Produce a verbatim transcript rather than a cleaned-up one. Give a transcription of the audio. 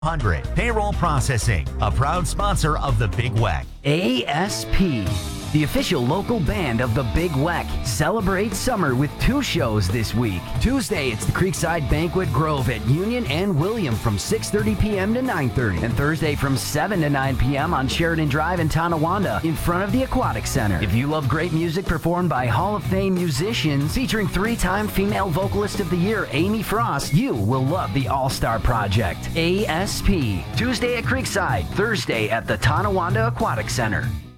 one hundred Payroll Processing, a proud sponsor of the Big W E C. A S P, the official local band of the Big W E C, celebrates summer with two shows this week. Tuesday, it's the Creekside Banquet Grove at Union and William from six thirty p.m. to nine thirty. And Thursday from seven to nine p.m. on Sheridan Drive in Tonawanda in front of the Aquatic Center. If you love great music performed by Hall of Fame musicians featuring three-time Female Vocalist of the Year Amy Frost, you will love the All-Star Project. A S P, Tuesday at Creekside, Thursday at the Tonawanda Aquatic Center.